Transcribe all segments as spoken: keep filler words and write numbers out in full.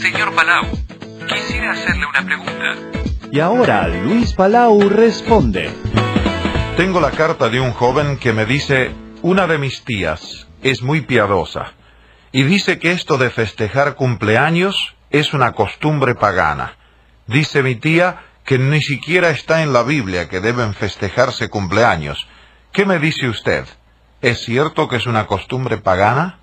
Señor Palau, quisiera hacerle una pregunta. Y ahora Luis Palau responde. Tengo la carta de un joven que me dice, una de mis tías es muy piadosa, y dice que esto de festejar cumpleaños es una costumbre pagana. Dice mi tía que ni siquiera está en la Biblia que deben festejarse cumpleaños. ¿Qué me dice usted? ¿Es cierto que es una costumbre pagana?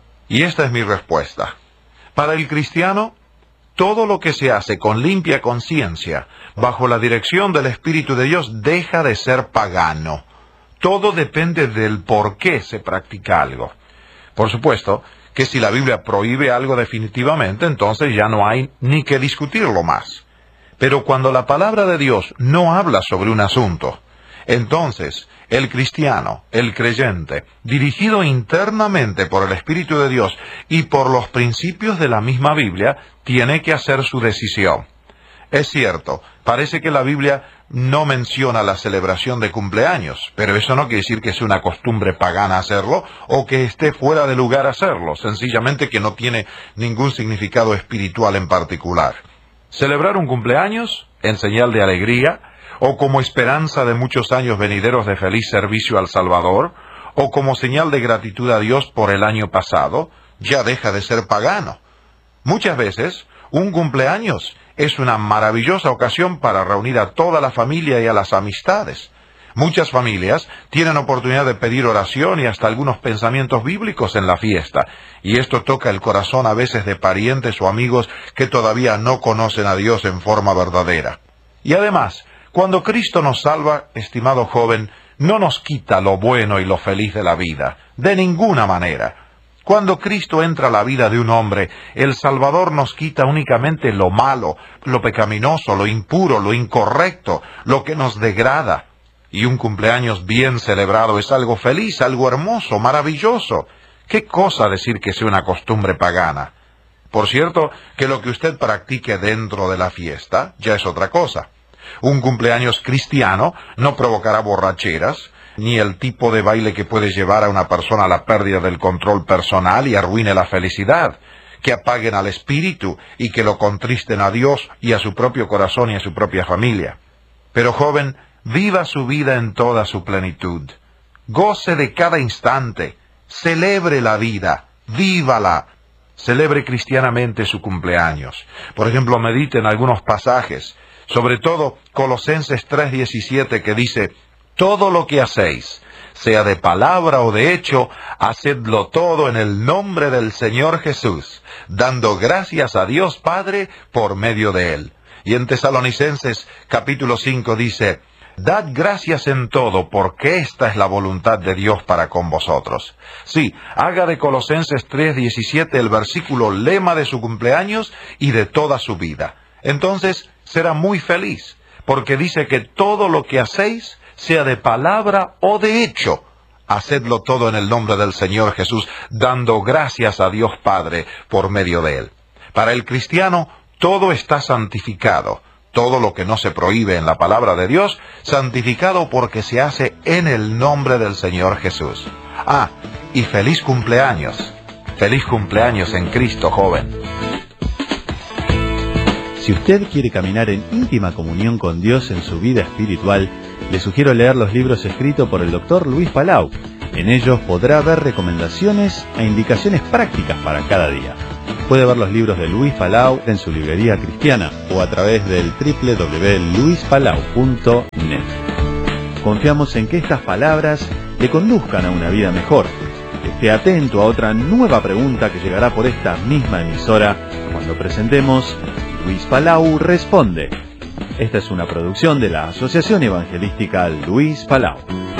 Y esta es mi respuesta. Para el cristiano, todo lo que se hace con limpia conciencia, bajo la dirección del Espíritu de Dios, deja de ser pagano. Todo depende del por qué se practica algo. Por supuesto que si la Biblia prohíbe algo definitivamente, entonces ya no hay ni que discutirlo más. Pero cuando la palabra de Dios no habla sobre un asunto, entonces el cristiano, el creyente, dirigido internamente por el Espíritu de Dios y por los principios de la misma Biblia, tiene que hacer su decisión. Es cierto, parece que la Biblia no menciona la celebración de cumpleaños, pero eso no quiere decir que sea una costumbre pagana hacerlo o que esté fuera de lugar hacerlo, sencillamente que no tiene ningún significado espiritual en particular. Celebrar un cumpleaños en señal de alegría, o como esperanza de muchos años venideros de feliz servicio al Salvador, o como señal de gratitud a Dios por el año pasado, ya deja de ser pagano. Muchas veces, un cumpleaños es una maravillosa ocasión para reunir a toda la familia y a las amistades. Muchas familias tienen oportunidad de pedir oración y hasta algunos pensamientos bíblicos en la fiesta, y esto toca el corazón a veces de parientes o amigos que todavía no conocen a Dios en forma verdadera. Y además, cuando Cristo nos salva, estimado joven, no nos quita lo bueno y lo feliz de la vida, de ninguna manera. Cuando Cristo entra a la vida de un hombre, el Salvador nos quita únicamente lo malo, lo pecaminoso, lo impuro, lo incorrecto, lo que nos degrada. Y un cumpleaños bien celebrado es algo feliz, algo hermoso, maravilloso. ¿Qué cosa decir que sea una costumbre pagana? Por cierto, que lo que usted practique dentro de la fiesta ya es otra cosa. Un cumpleaños cristiano no provocará borracheras, ni el tipo de baile que puede llevar a una persona a la pérdida del control personal y arruine la felicidad, que apaguen al espíritu y que lo contristen a Dios y a su propio corazón y a su propia familia. Pero joven, viva su vida en toda su plenitud. Goce de cada instante. Celebre la vida. Vívala. Celebre cristianamente su cumpleaños. Por ejemplo, medite en algunos pasajes, sobre todo Colosenses tres diecisiete, que dice, todo lo que hacéis, sea de palabra o de hecho, hacedlo todo en el nombre del Señor Jesús, dando gracias a Dios Padre por medio de Él. Y en Tesalonicenses capítulo cinco dice, dad gracias en todo, porque esta es la voluntad de Dios para con vosotros. Sí, haga de Colosenses tres diecisiete el versículo lema de su cumpleaños y de toda su vida. Entonces será muy feliz, porque dice que todo lo que hacéis, sea de palabra o de hecho, hacedlo todo en el nombre del Señor Jesús, dando gracias a Dios Padre por medio de Él. Para el cristiano, todo está santificado. Todo lo que no se prohíbe en la palabra de Dios, santificado porque se hace en el nombre del Señor Jesús. Ah, y feliz cumpleaños. Feliz cumpleaños en Cristo, joven. Si usted quiere caminar en íntima comunión con Dios en su vida espiritual, le sugiero leer los libros escritos por el doctor Luis Palau. En ellos podrá ver recomendaciones e indicaciones prácticas para cada día. Puede ver los libros de Luis Palau en su librería cristiana o a través del doble u doble u doble u punto luis palau punto net. Confiamos en que estas palabras le conduzcan a una vida mejor. Esté atento a otra nueva pregunta que llegará por esta misma emisora cuando presentemos Luis Palau Responde. Esta es una producción de la Asociación Evangelística Luis Palau.